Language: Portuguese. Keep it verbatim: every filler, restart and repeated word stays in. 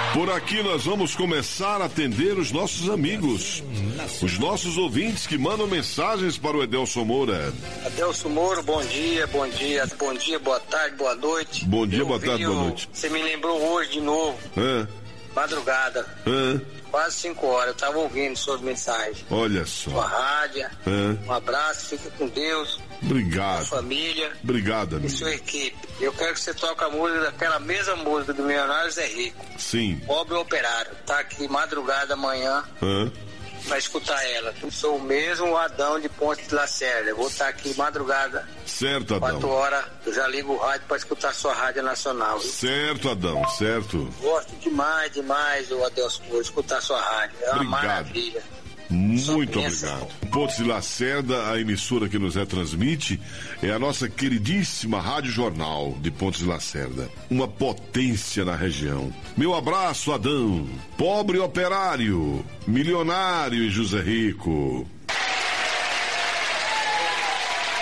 Por aqui nós vamos começar a atender os nossos amigos, os nossos ouvintes que mandam mensagens para o Edelson Moura. Edelson Moura, bom dia, bom dia, bom dia, boa tarde, boa noite. Bom dia, Eu boa tarde, o... boa noite. Você me lembrou hoje de novo, Hã? madrugada, Hã? quase cinco horas, eu estava ouvindo suas mensagens. Olha só. Sua rádio, Hã? um abraço, fica com Deus. Obrigado. Sua família. Obrigado, E amigo. sua equipe. Eu quero que você toque a música, daquela mesma música do Milionário Zé Rico. Sim. Pobre Operário. Tá aqui madrugada amanhã Hã? pra escutar ela. Eu sou o mesmo Adão de Ponte de Lacerda. Eu vou estar aqui madrugada, Certo, Adão. quatro horas. Eu já ligo o rádio pra escutar sua rádio nacional. Viu? Certo, Adão, certo. Gosto demais, demais, o Adelson, por escutar sua rádio. É uma Obrigado. maravilha. Muito Benção. obrigado. Pontes de Lacerda, a emissora que nos retransmite, é a nossa queridíssima Rádio Jornal de Pontes de Lacerda. Uma potência na região. Meu abraço, Adão. Pobre operário, milionário e José Rico.